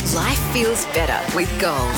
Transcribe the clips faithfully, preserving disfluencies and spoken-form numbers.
Life feels better with Gold.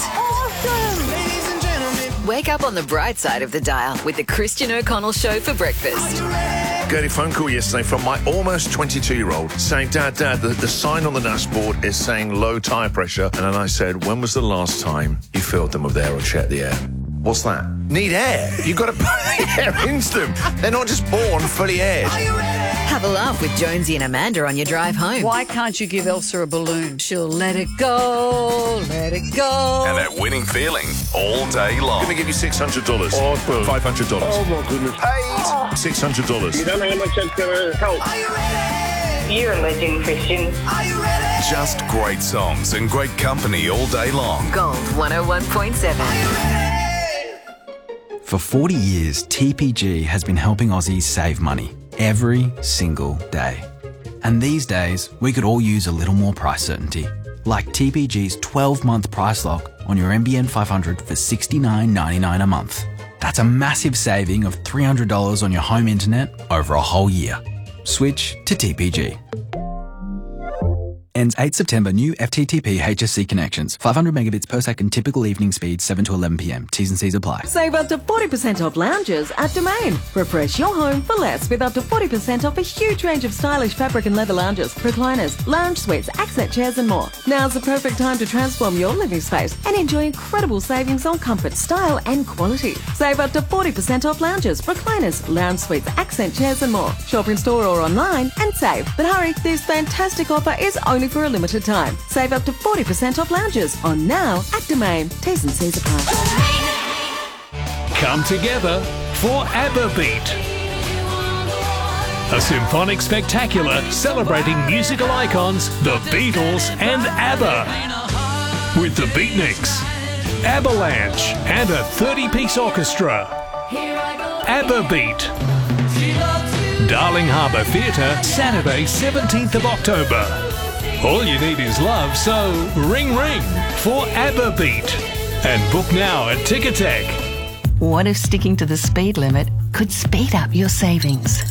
Wake up on the bright side of the dial with the Christian O'Connell Show for breakfast. Got a phone call yesterday from my almost twenty-two-year-old saying, Dad, Dad, the, the sign on the dashboard is saying low tyre pressure. And then I said, when was the last time you filled them with air or checked the air? What's that? Need air. You've got to put the air into them. They're not just born fully aired. Have a laugh with Jonesy and Amanda on your drive home. Why can't you give Elsa a balloon? She'll let it go, let it go. And that winning feeling all day long. I'm going to give you six hundred dollars. Awesome. five hundred dollars. Oh, my goodness. Paid. six hundred dollars. You don't know how much that's going to help. You're a legend, Christian. Just great songs and great company all day long. Gold one oh one point seven. For forty years, T P G has been helping Aussies save money every single day. And these days, we could all use a little more price certainty, like T P G's twelve-month price lock on your N B N five hundred for sixty-nine ninety-nine a month. That's a massive saving of three hundred dollars on your home internet over a whole year. Switch to T P G. Ends eighth September. New F T T P H S C connections. five hundred megabits per second. Typical evening speed seven to eleven p m. T's and C's apply. Save up to forty percent off lounges at Domain. Refresh your home for less with up to forty percent off a huge range of stylish fabric and leather lounges, recliners, lounge suites, accent chairs and more. Now's the perfect time to transform your living space and enjoy incredible savings on comfort, style and quality. Save up to forty percent off lounges, recliners, lounge suites, accent chairs and more. Shop in store or online and save. But hurry, this fantastic offer is only for a limited time. Save up to forty percent off lounges on now at Domain. T's and C's apply. Come together for ABBA Beat. A symphonic spectacular celebrating musical icons, the Beatles and ABBA. With the Beatniks, Avalanche and a thirty-piece orchestra. ABBA Beat. Darling Harbour Theatre, Saturday seventeenth of October. All you need is love, so ring ring for ABBA Beat. And book now at Ticketek. What if sticking to the speed limit could speed up your savings?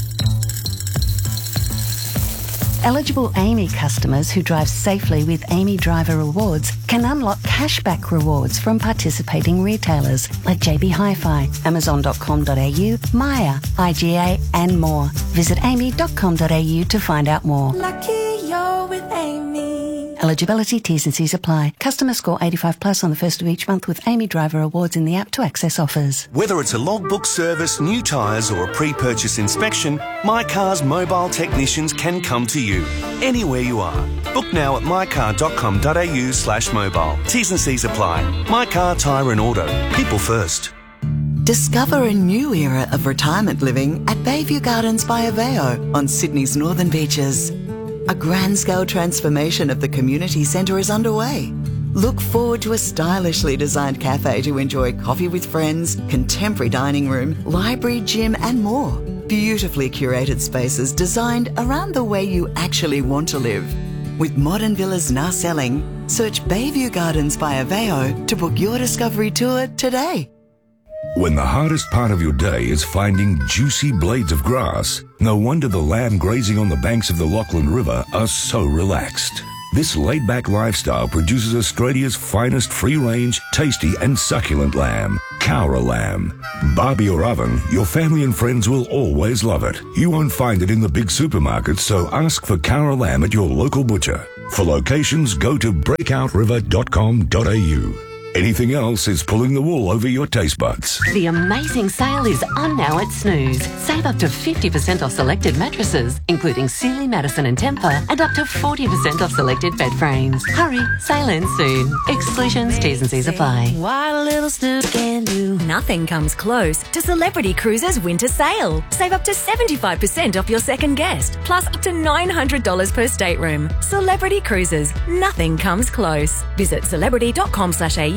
Eligible Amy customers who drive safely with Amy Driver Rewards can unlock cashback rewards from participating retailers like J B Hi-Fi, Amazon dot com dot a u, Maya, I G A and more. Visit amy dot com dot a u to find out more. Lucky you're with Amy. Eligibility, T's and C's apply. Customer score eighty-five plus on the first of each month with Amy Driver Awards in the app to access offers. Whether it's a logbook service, new tyres or a pre-purchase inspection, My Car's mobile technicians can come to you anywhere you are. Book now at my car dot com dot a u slash mobile. T's and C's apply. My Car, Tyre and Auto. People first. Discover a new era of retirement living at Bayview Gardens by Aveo on Sydney's northern beaches. A grand-scale transformation of the community centre is underway. Look forward to a stylishly designed cafe to enjoy coffee with friends, contemporary dining room, library, gym and more. Beautifully curated spaces designed around the way you actually want to live. With modern villas now selling, search Bayview Gardens by Aveo to book your discovery tour today. When the hardest part of your day is finding juicy blades of grass, no wonder the lamb grazing on the banks of the Lachlan River are so relaxed. This laid-back lifestyle produces Australia's finest free-range, tasty and succulent lamb, Cowra lamb. Barbie or oven, your family and friends will always love it. You won't find it in the big supermarkets, so ask for Cowra lamb at your local butcher. For locations, go to breakout river dot com dot a u. Anything else is pulling the wool over your taste buds. The amazing sale is on now at Snooze. Save up to fifty percent off selected mattresses, including Sealy, Madison and Tempur, and up to forty percent off selected bed frames. Hurry, sale ends soon. Exclusions, T's and C's apply. What a little Snooze can do. Nothing comes close to Celebrity Cruises winter sale. Save up to seventy-five percent off your second guest, plus up to nine hundred dollars per stateroom. Celebrity Cruises. Nothing comes close. Visit celebrity dot com slash a u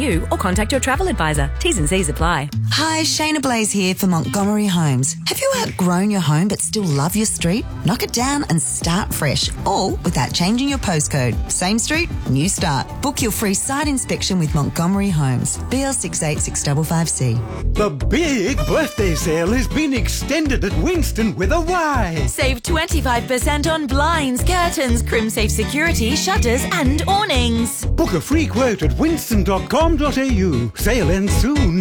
u or contact your travel advisor. T's and C's apply. Hi, Shayna Blaze here for Montgomery Homes. Have you outgrown your home but still love your street? Knock it down and start fresh, all without changing your postcode. Same street, new start. Book your free site inspection with Montgomery Homes. B L six eight six five five C. The big birthday sale has been extended at Winston with a Y. Save twenty-five percent on blinds, curtains, CrimSafe security, shutters and awnings. Book a free quote at winston dot com dot a u. Sale ends soon.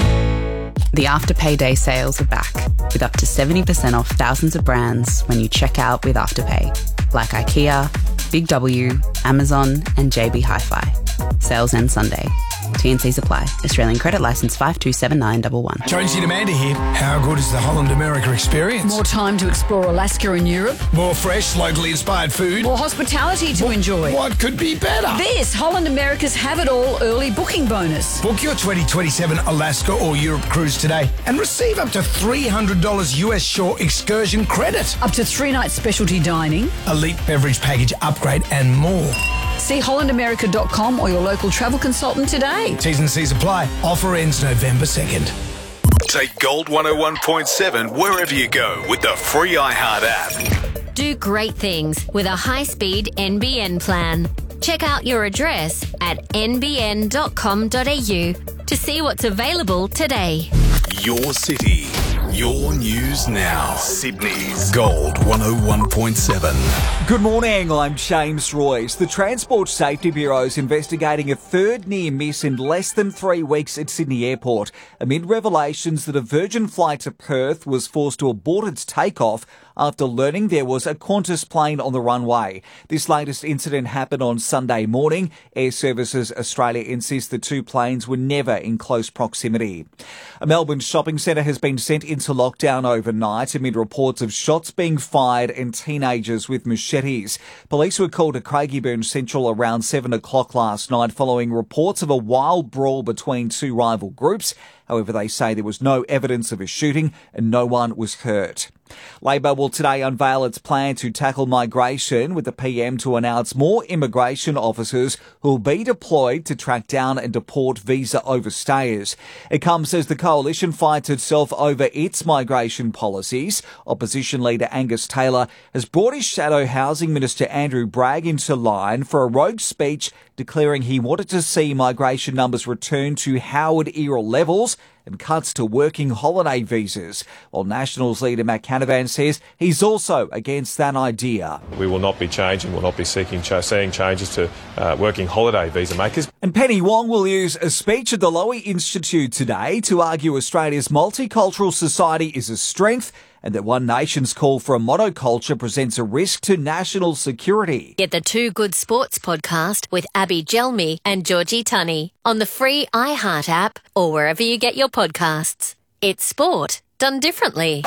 The Afterpay Day sales are back with up to seventy percent off thousands of brands when you check out with Afterpay, like IKEA, Big W, Amazon and J B Hi-Fi. Sales end Sunday. T and C's apply. Australian credit licence five two seven nine one one. Jonesy and Amanda here. How good is the Holland America experience? More time to explore Alaska and Europe. More fresh, locally inspired food. More hospitality to what, enjoy. What could be better? This Holland America's Have It All early booking bonus. Book your twenty twenty-seven Alaska or Europe cruise today and receive up to three hundred dollars U S shore excursion credit. Up to three nights specialty dining. Elite beverage package upgrade and more. See holland america dot com or your local travel consultant today. T's and C's apply. Offer ends November second. Take Gold one oh one point seven wherever you go with the free iHeart app. Do great things with a high-speed N B N plan. Check out your address at n b n dot com dot a u to see what's available today. Your city, your news now. Sydney's Gold one oh one point seven. Good morning, I'm James Royce. The Transport Safety Bureau is investigating a third near miss in less than three weeks at Sydney Airport, amid revelations that a Virgin flight to Perth was forced to abort its takeoff after learning there was a Qantas plane on the runway. This latest incident happened on Sunday morning. Air Services Australia insists the two planes were never in close proximity. A Melbourne shopping centre has been sent into lockdown overnight amid reports of shots being fired and teenagers with machetes. Police were called to Craigieburn Central around seven o'clock last night following reports of a wild brawl between two rival groups. However, they say there was no evidence of a shooting and no one was hurt. Labor will today unveil its plan to tackle migration, with the P M to announce more immigration officers who will be deployed to track down and deport visa overstayers. It comes as the coalition fights itself over its migration policies. Opposition leader Angus Taylor has brought his shadow housing minister Andrew Bragg into line for a rogue speech declaring he wanted to see migration numbers return to Howard-era levels and cuts to working holiday visas, while Nationals leader Matt Canavan says he's also against that idea. We will not be changing, will not be seeking ch- seeing changes to uh, working holiday visa makers. And Penny Wong will use a speech at the Lowy Institute today to argue Australia's multicultural society is a strength and that One Nation's call for a monoculture presents a risk to national security. Get the Two Good Sports podcast with Abby Gelmi and Georgie Tunney on the free iHeart app or wherever you get your podcasts. It's sport done differently.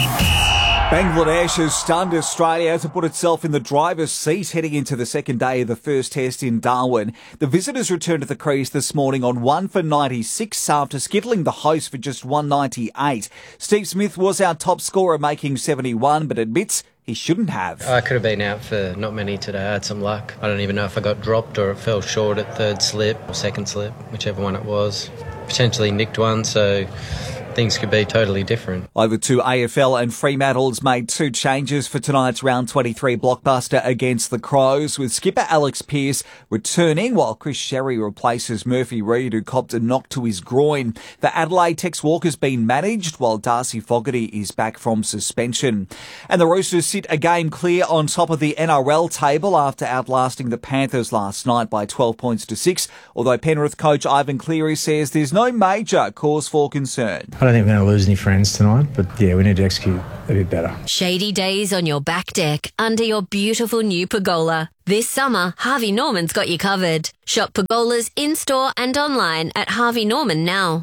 Bangladesh has stunned Australia to put itself in the driver's seat heading into the second day of the first test in Darwin. The visitors returned to the crease this morning on one for ninety-six after skittling the host for just one ninety-eight. Steve Smith was our top scorer, making seventy-one, but admits he shouldn't have. I could have been out for not many today. I had some luck. I don't even know if I got dropped or it fell short at third slip or second slip, whichever one it was. Potentially nicked one, so things could be totally different. Over to A F L, and Fremantle's made two changes for tonight's round twenty-three blockbuster against the Crows, with skipper Alex Pearce returning while Chris Sherry replaces Murphy Reid, who copped a knock to his groin. For Adelaide, Tex Walker's been managed while Darcy Fogarty is back from suspension. And the Roosters sit a game clear on top of the N R L table after outlasting the Panthers last night by twelve points to six, although Penrith coach Ivan Cleary says there's no major cause for concern. I don't think we're going to lose any friends tonight, but yeah, we need to execute a bit better. Shady days on your back deck under your beautiful new pergola. This summer, Harvey Norman's got you covered. Shop pergolas in-store and online at Harvey Norman now.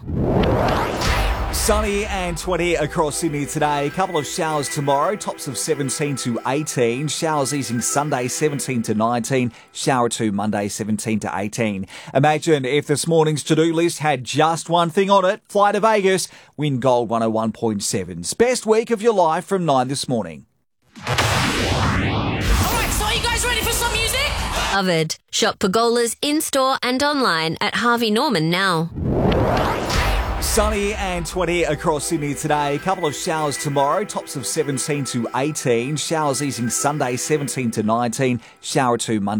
Sunny and twenty across Sydney today. A couple of showers tomorrow, tops of seventeen to eighteen. Showers easing Sunday, seventeen to nineteen. Shower two Monday, seventeen to eighteen. Imagine if this morning's to-do list had just one thing on it. Fly to Vegas, win Gold one oh one point seven's best week of your life from nine this morning. Alright, so are you guys ready for some music? covered. Shop Pergola's in-store and online at Harvey Norman now. Sunny and twenty across Sydney today. A couple of showers tomorrow, tops of seventeen to eighteen. Showers easing Sunday, seventeen to nineteen. Shower two Monday.